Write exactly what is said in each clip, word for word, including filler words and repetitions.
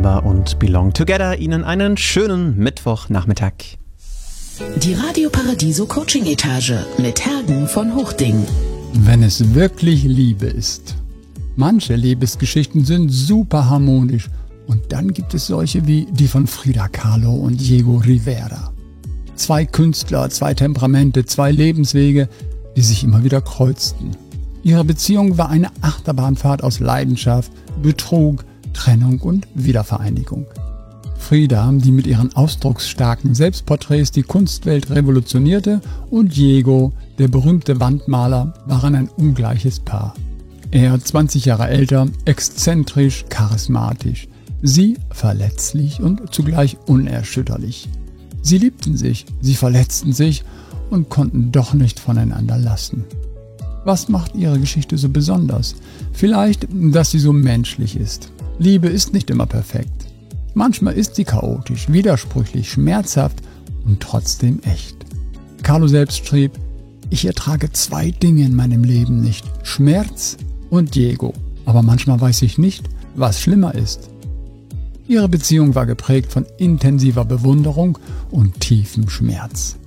ABBA und Belong Together. Ihnen einen schönen Mittwochnachmittag. Die Radio Paradiso Coaching Etage mit Hergen von Hochding. Wenn es wirklich Liebe ist. Manche Liebesgeschichten sind super harmonisch und dann gibt es solche wie die von Frida Kahlo und Diego Rivera. Zwei Künstler, zwei Temperamente, zwei Lebenswege, die sich immer wieder kreuzten. Ihre Beziehung war eine Achterbahnfahrt aus Leidenschaft, Betrug, Trennung und Wiedervereinigung. Frida, die mit ihren ausdrucksstarken Selbstporträts die Kunstwelt revolutionierte, und Diego, der berühmte Wandmaler, waren ein ungleiches Paar. Er zwanzig Jahre älter, exzentrisch, charismatisch. Sie verletzlich und zugleich unerschütterlich. Sie liebten sich, sie verletzten sich und konnten doch nicht voneinander lassen. Was macht ihre Geschichte so besonders? Vielleicht, dass sie so menschlich ist. Liebe ist nicht immer perfekt. Manchmal ist sie chaotisch, widersprüchlich, schmerzhaft und trotzdem echt. Kahlo selbst schrieb: Ich ertrage zwei Dinge in meinem Leben nicht, Schmerz und Diego. Aber manchmal weiß ich nicht, was schlimmer ist. Ihre Beziehung war geprägt von intensiver Bewunderung und tiefem Schmerz.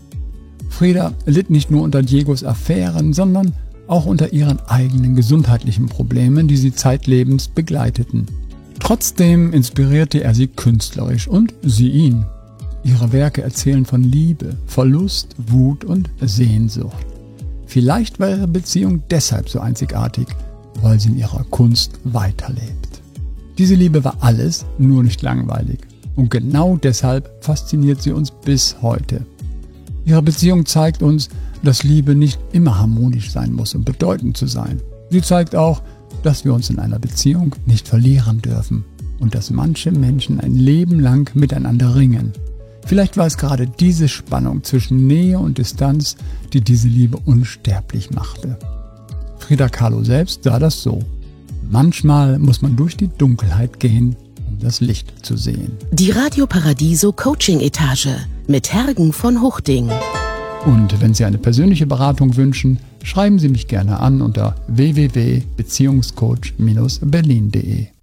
Frida litt nicht nur unter Diegos Affären, sondern auch unter ihren eigenen gesundheitlichen Problemen, die sie zeitlebens begleiteten. Trotzdem inspirierte er sie künstlerisch und sie ihn. Ihre Werke erzählen von Liebe, Verlust, Wut und Sehnsucht. Vielleicht war ihre Beziehung deshalb so einzigartig, weil sie in ihrer Kunst weiterlebt. Diese Liebe war alles, nur nicht langweilig. Und genau deshalb fasziniert sie uns bis heute. Ihre Beziehung zeigt uns, dass Liebe nicht immer harmonisch sein muss, um bedeutend zu sein. Sie zeigt auch, dass wir uns in einer Beziehung nicht verlieren dürfen und dass manche Menschen ein Leben lang miteinander ringen. Vielleicht war es gerade diese Spannung zwischen Nähe und Distanz, die diese Liebe unsterblich machte. Frida Kahlo selbst sah das so: Manchmal muss man durch die Dunkelheit gehen, um das Licht zu sehen. Die Radio Paradiso Coaching Etage mit Hergen von Hochding. Und wenn Sie eine persönliche Beratung wünschen, schreiben Sie mich gerne an unter w w w punkt beziehungscoach Bindestrich berlin punkt de.